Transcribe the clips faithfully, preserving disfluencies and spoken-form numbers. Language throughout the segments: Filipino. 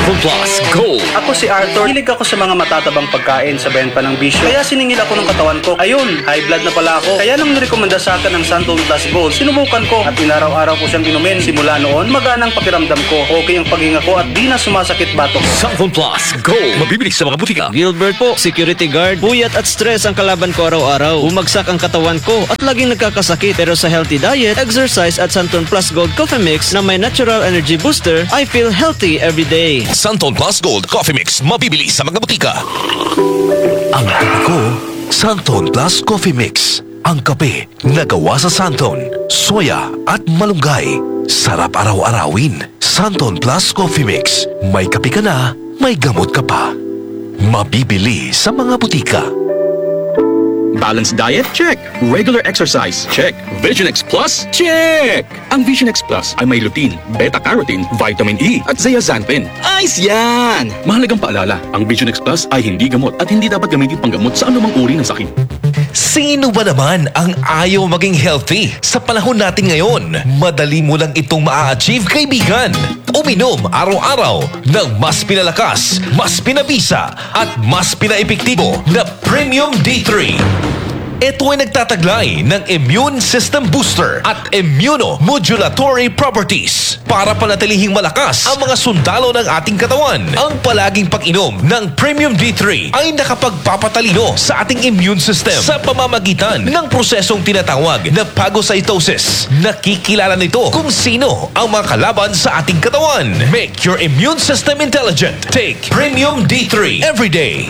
Santon Plus Gold. Ako si Arthur. Hilig ako sa mga matatabang pagkain sa benta ng bisyo. Kaya siningil ako ng katawan ko. Ayun, high blood na pala ako. Kaya nung nirekomenda sa akin ng Santon Plus Gold, sinubukan ko at inaraw-araw ko siyang inumin. Simula noon, maganang pakiramdam ko. Okay ang paghinga ko at di na sumasakit batok ko. Santon Plus Gold. Mabibili sa mga butika. Gilbert po, security guard. Puyat at stress ang kalaban ko araw-araw. Bumagsak ang katawan ko at laging nagkakasakit. Pero sa healthy diet, exercise at Santon Plus Gold Coffee Mix na may natural energy booster, I feel healthy every day. Santon Plus Gold Coffee Mix. Mabibili sa mga butika. Ang kape ko, Santon Plus Coffee Mix. Ang kape na gawa sa Santon, soya at malunggay. Sarap araw-arawin. Santon Plus Coffee Mix. May kape ka na, may gamot ka pa. Mabibili sa mga butika. Balanced diet? Check. Regular exercise? Check. Vision X Plus? Check! Ang Vision X Plus ay may lutein, beta-carotene, vitamin E at zeaxanthin. Ayos yan! Mahalagang paalala, ang Vision X Plus ay hindi gamot at hindi dapat gamitin panggamot sa anumang uri ng sakit. Sino ba naman ang ayaw maging healthy? Sa panahon natin ngayon, madali mo lang itong maa-achieve, kaibigan. Uminom araw-araw ng mas pinalakas, mas pinabisa at mas pinaepektibo na Premium D three. Ito ay nagtataglay ng immune system booster at immunomodulatory properties para panatilihing malakas ang mga sundalo ng ating katawan. Ang palaging pag-inom ng Premium D three ay nakapagpapatalino sa ating immune system sa pamamagitan ng prosesong tinatawag na phagocytosis. Nakikilala nito kung sino ang mga kalaban sa ating katawan. Make your immune system intelligent. Take Premium D three every day.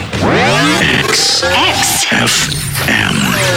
X X F M.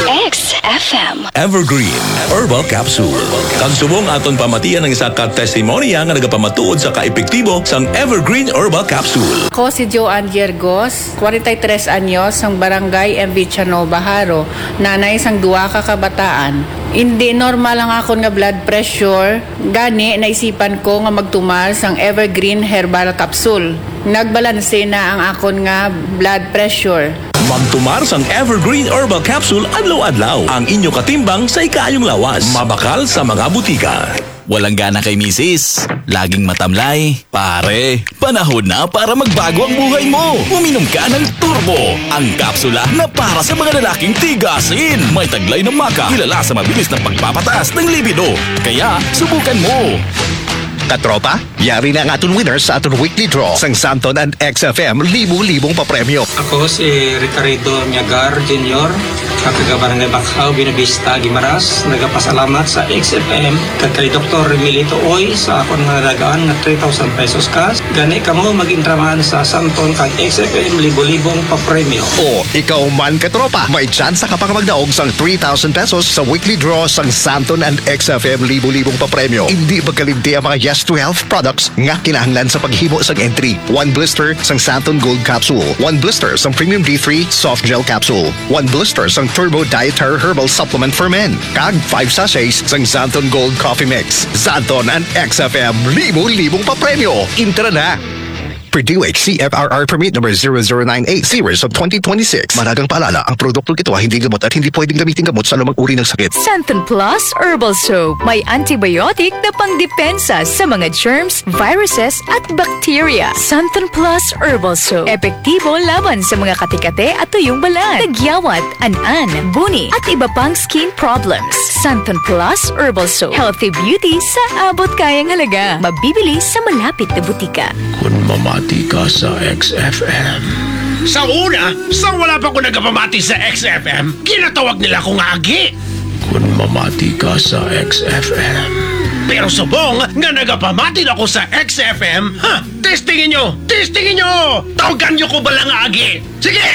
X F M Evergreen Herbal Capsule. Kang subong aton pamatian ng isa ka testimonya nga nagapamatuod sa kaepektibo sang Evergreen Herbal Capsule. Ako si Joanne Yergos, forty-three anyos, sang barangay M V Chanova, Haro, nanay sang duwa ka kabataan. Hindi normal ang akon nga blood pressure, gani naisipan ko nga magtumal sang Evergreen Herbal Capsule. Nagbalanse na ang akon nga blood pressure. Magtumar sang Evergreen Herbal Capsule adlaw-adlaw. Ang inyo katimbang sa ikayong lawas. Mabakal sa mga butika. Walang gana kay misis, laging matamlay. Pare, panahon na para magbago ang buhay mo. Uminom ka ng Turbo, ang kapsula na para sa mga lalaking tigasin. May taglay ng maka, kilala sa mabilis na pagpapataas ng libido. Kaya, subukan mo. Katropa, yari na ang aton winners sa aton weekly draw sang Santon and X F M libo-libong papremyo. Ako si Ricardo Miagar Junior, kagabarangay Bakhaw, Binavista, Guimaras. Nagapasalamat sa X F M kag kay Doktor Milito Oy sa akong nalagaan nga three thousand pesos cash. Gani kamo mag-intraman sa Santon kag X F M libo-libong papremyo. O, ikaw man katropa, may tsansa ka pang magdaog sang three thousand pesos sa weekly draw sang Santon and X F M libo-libong papremyo. Hindi magkalimti ang mga Yes to Health products nga kinahanglan sa paghimo sang entry. One blister sang Santon Gold Capsule, one blister sang Premium D three Soft Gel Capsule, one blister sang Turbo Dietary Herbal Supplement for Men, kag five sachets sang Santon Gold Coffee Mix. Santon and X F M libo-libong papremyo. Intra na! Purdue H C F R R Permit number zero zero nine eight series of twenty twenty-six. Maragang paalala, ang produktong ito ay hindi gamot at hindi pwedeng gamitin gamot sa anumang uri ng sakit. Santon Plus Herbal Soap. May antibiotic na pangdepensa sa mga germs, viruses at bacteria. Santon Plus Herbal Soap. Epektibo laban sa mga katikate at tuyong balat, tagyawat, an-an, buni at iba pang skin problems. Santon Plus Herbal Soap. Healthy beauty sa abot kayang halaga. Mabibili sa malapit na butika. Kung mamati ka sa X F M. Sa una, sa wala pa ko nagpamati sa X F M, kinatawag nila akong agi. Kung mamati ka sa X F M. Pero subong nga nagapamati na ako sa X F M, ha? Testingin nyo! Testingin nyo! Tawagan nyo ko ba lang agi? Sige!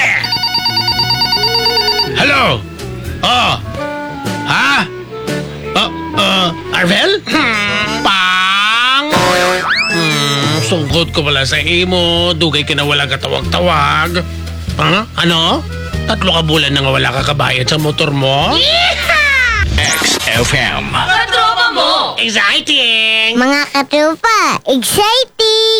Hello? Oh? Ha? Uh, uh, Arvel? Hmm, pang! Hmm, sungkot ko pala sa imo. Dugay ka na wala katawag-tawag. Ha? Ano? Tatlo ka bulan na nga wala ka kabayad sa motor mo? Yeah! X F M. Katropa mo! Exciting! Mga katropa, exciting!